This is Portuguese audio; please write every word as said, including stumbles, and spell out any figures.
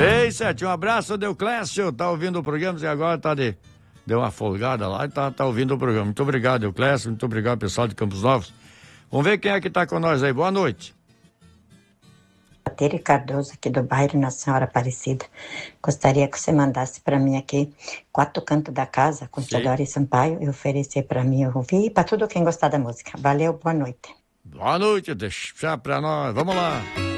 Ei, Sete, um abraço, Deuclésio. Tá ouvindo o programa e agora tá de... Deu uma folgada lá e tá, tá ouvindo o programa. Muito obrigado, Deuclésio. Muito obrigado, pessoal de Campos Novos. Vamos ver quem é que tá com nós aí. Boa noite. Tere Cardoso, aqui do bairro Nossa Senhora Aparecida. Gostaria que você mandasse para mim aqui Quatro Cantos da Casa, com Teodoro e Sampaio, e oferecer para mim eu ouvir e para tudo quem gostar da música. Valeu, boa noite. Boa noite, deixa pra nós. Vamos lá.